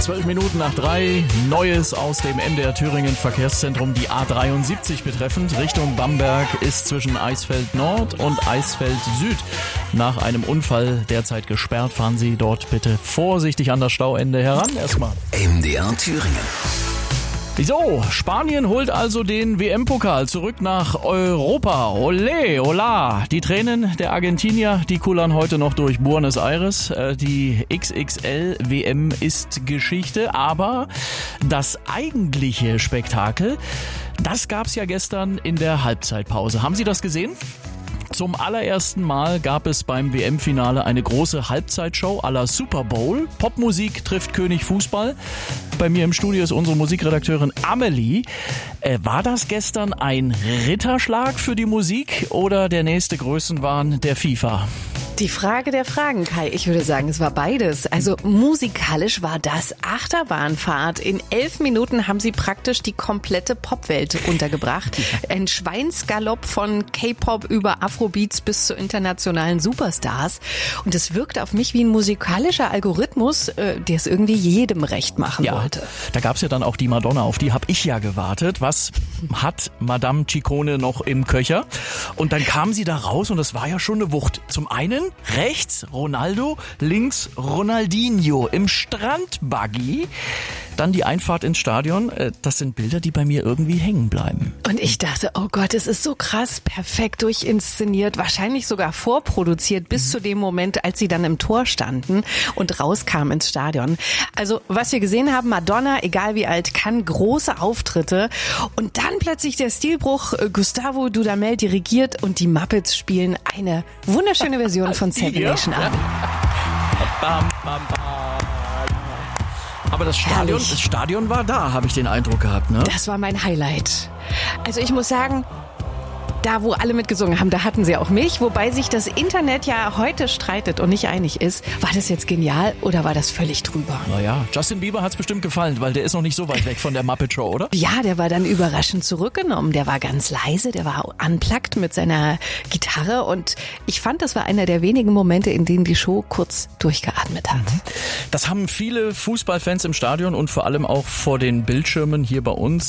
12 Minuten nach 3, Neues aus dem MDR Thüringen Verkehrszentrum, die A73 betreffend. Richtung Bamberg ist zwischen Eisfeld Nord und Eisfeld Süd nach einem Unfall derzeit gesperrt. Fahren Sie dort bitte vorsichtig an das Stauende heran erstmal. MDR Thüringen. So, Spanien holt also den WM-Pokal zurück nach Europa. Olé, hola. Die Tränen der Argentinier, die kullern heute noch durch Buenos Aires. Die XXL-WM ist Geschichte, aber das eigentliche Spektakel, das gab's ja gestern in der Halbzeitpause. Haben Sie das gesehen? Zum allerersten Mal gab es beim WM-Finale eine große Halbzeitshow à la Super Bowl. Popmusik trifft König Fußball. Bei mir im Studio ist unsere Musikredakteurin Amelie. War das gestern ein Ritterschlag für die Musik oder der nächste Größenwahn der FIFA? Die Frage der Fragen, Kai. Ich würde sagen, es war beides. Also musikalisch war das Achterbahnfahrt. In 11 Minuten haben sie praktisch die komplette Popwelt untergebracht. Ein Schweinsgalopp von K-Pop über Afrobeats bis zu internationalen Superstars. Und es wirkt auf mich wie ein musikalischer Algorithmus, der es irgendwie jedem recht machen wollte. Da gab es ja dann auch die Madonna, auf die habe ich ja gewartet. Was hat Madame Ciccone noch im Köcher? Und dann kam sie da raus und das war ja schon eine Wucht. Zum einen rechts Ronaldo, links Ronaldinho im Strandbuggy. Dann die Einfahrt ins Stadion. Das sind Bilder, die bei mir irgendwie hängen bleiben. Und ich dachte, oh Gott, es ist so krass, perfekt durchinszeniert, wahrscheinlich sogar vorproduziert bis zu dem Moment, als sie dann im Tor standen und rauskamen ins Stadion. Also was wir gesehen haben, Madonna, egal wie alt, kann große Auftritte. Und dann plötzlich der Stilbruch, Gustavo Dudamel dirigiert und die Muppets spielen eine wunderschöne Version von Seven Nation Army. Bam, bam, bam. Aber das Stadion war da, habe ich den Eindruck gehabt, ne? Das war mein Highlight. Also ich muss sagen, da wo alle mitgesungen haben, da hatten sie auch mich. Wobei sich das Internet ja heute streitet und nicht einig ist. War das jetzt genial oder war das völlig drüber? Naja, Justin Bieber hat's bestimmt gefallen, weil der ist noch nicht so weit weg von der Muppet Show, oder? Ja, der war dann überraschend zurückgenommen. Der war ganz leise, der war unplugged mit seiner Gitarre. Und ich fand, das war einer der wenigen Momente, in denen die Show kurz durchgeatmet hat. Das haben viele Fußballfans im Stadion und vor allem auch vor den Bildschirmen hier bei uns